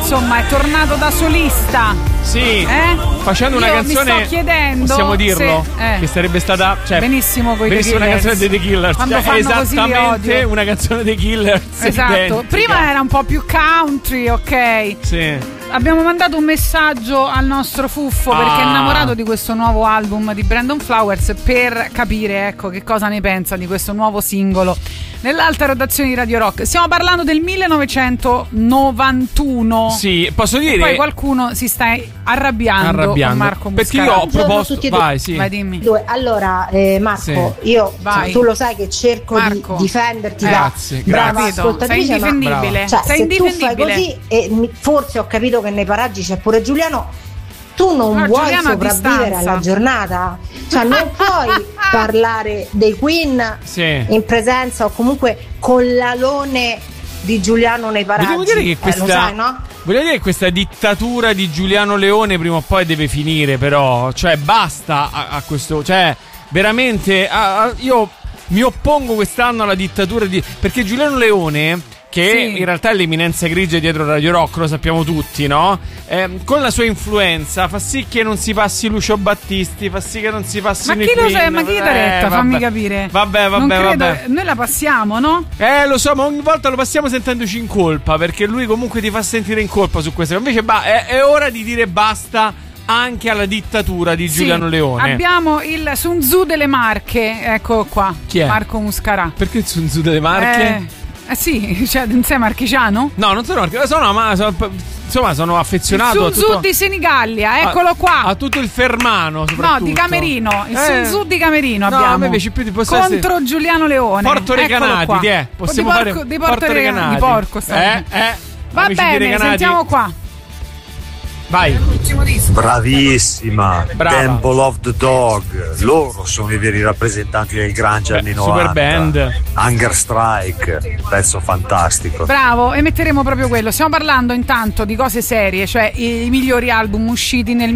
insomma è tornato da solista. Sì, facendo una canzone. Mi sto chiedendo, possiamo dirlo, che sarebbe stata, cioè, benissimo con i The Killers. Una canzone dei The Killers. Quando fanno esattamente una canzone dei Killers. Esatto. Identica. Prima era un po' più country, ok? Sì. Abbiamo mandato un messaggio al nostro Fuffo perché è innamorato di questo nuovo album di Brandon Flowers, per capire, ecco, che cosa ne pensa di questo nuovo singolo nell'alta rotazione di Radio Rock. Stiamo parlando del 1991. Sì, posso dire. E poi qualcuno si sta arrabbiando con Marco Muscara. Perché io ho proposto. Vai, sì. Vai, dimmi. Allora, Marco, io tu lo sai che cerco di difenderti da brava ascoltatrice. Sei indifendibile. Cioè, sei se indifendibile. tu fai così, e forse ho capito che nei paraggi c'è pure Giuliano, tu non vuoi Giuliano sopravvivere alla giornata, cioè non puoi parlare dei Queen in presenza o comunque con l'alone di Giuliano nei paraggi. Vogliamo dire che questa, lo sai, no? Voglio dire che questa dittatura di Giuliano Leone prima o poi deve finire, però, cioè basta a questo, cioè veramente io mi oppongo quest'anno alla dittatura perché Giuliano Leone, che in realtà è l'eminenza grigia dietro Radio Rock, lo sappiamo tutti, no? Con la sua influenza fa sì che non si passi Lucio Battisti, fa sì che non si passi. Ma chi lo sa? Ma chi l'ha retta? Fammi capire. Vabbè. Noi la passiamo, no? Lo so, ma ogni volta lo passiamo sentendoci in colpa, perché lui comunque ti fa sentire in colpa su questo. Invece è ora di dire basta anche alla dittatura di Giuliano Leone. Abbiamo il Sun Tzu delle Marche, ecco qua. Chi è? Marco Muscara. Perché il Sun Tzu delle Marche? Sì, cioè non sei marchigiano? No, non sono marchigiano, sono affezionato il Sun Tzu di Senigallia, eccolo qua. A tutto il Fermano, soprattutto. No, di Camerino, il Sun Tzu di Camerino abbiamo. No, a me invece più contro Giuliano Leone. Porto Recanati, possiamo fare di Porto Recanati. Di porco, va bene, sentiamo qua. Vai. Bravissima. Temple of the Dog. Loro sono i veri rappresentanti del grunge anni 90. Super band. Hunger Strike, pezzo fantastico. Bravo, e metteremo proprio quello. Stiamo parlando intanto di cose serie, cioè i migliori album usciti nel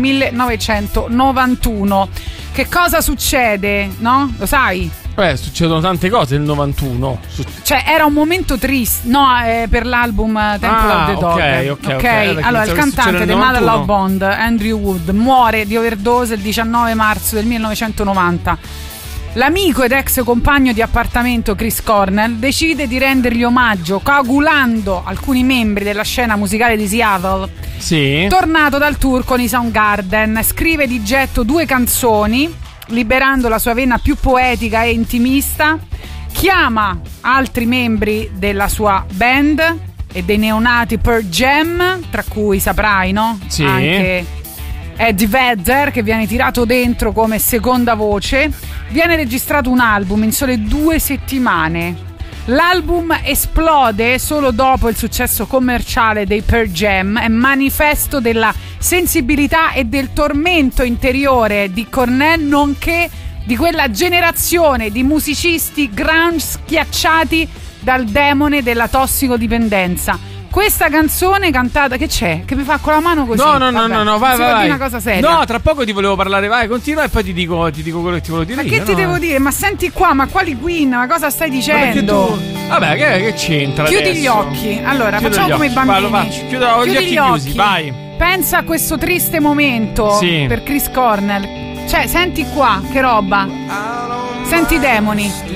1991. Che cosa succede, no? Lo sai? Succedono tante cose nel 91. Cioè era un momento triste, no, per l'album Temple of the Dog. Ok. Allora il cantante dei Mother Love Bond, Andrew Wood, muore di overdose il 19 marzo del 1990. L'amico ed ex compagno di appartamento Chris Cornell decide di rendergli omaggio coagulando alcuni membri della scena musicale di Seattle. Sì. Tornato dal tour con i Soundgarden, scrive di getto 2 canzoni, liberando la sua vena più poetica e intimista. Chiama altri membri della sua band e dei neonati Pearl Jam, tra cui saprai, no? Sì. Anche Eddie Vedder, che viene tirato dentro come seconda voce. Viene registrato un album in sole 2 settimane. L'album esplode solo dopo il successo commerciale dei Pearl Jam, è manifesto della sensibilità e del tormento interiore di Cornell, nonché di quella generazione di musicisti grunge schiacciati dal demone della tossicodipendenza. Questa canzone cantata, che c'è? Che mi fa con la mano così? No, vai. Una cosa seria. No, tra poco ti volevo parlare, vai, continua e poi ti dico quello che ti volevo dire. Ma che ti devo dire? Ma senti qua, ma quali Queen? Ma cosa stai dicendo? Vabbè, che c'entra? Chiudi adesso? gli occhi. Allora, facciamo come i bambini. Vai, lo faccio. Chiudo gli occhi chiusi, vai. Pensa a questo triste momento per Chris Cornell. Cioè, senti qua, che roba. Senti i demoni.